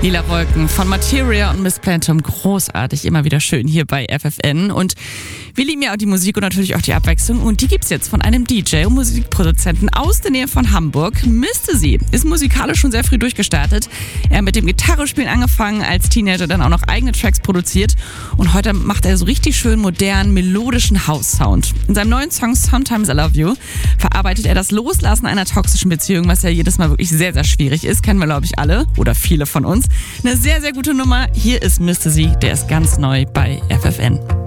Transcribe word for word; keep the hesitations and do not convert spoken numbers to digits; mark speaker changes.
Speaker 1: Lila Wolken von Materia und Miss Plantum, großartig, immer wieder schön hier bei F F N. Und wir lieben ja auch die Musik und natürlich auch die Abwechslung. Und die gibt's jetzt von einem D J und Musikproduzenten aus der Nähe von Hamburg. Misste sie, ist musikalisch schon sehr früh durchgestartet. Er hat mit dem Gitarrespielen angefangen, als Teenager dann auch noch eigene Tracks produziert. Und heute macht er so richtig schön modernen, melodischen House-Sound. In seinem neuen Song Sometimes I Love You verarbeitet er das Loslassen einer toxischen Beziehung, was ja jedes Mal wirklich sehr, sehr schwierig ist. Kennen wir, glaube ich, alle oder viele von uns. Eine sehr, sehr gute Nummer. Hier ist Misste sie, der ist ganz neu bei F F N.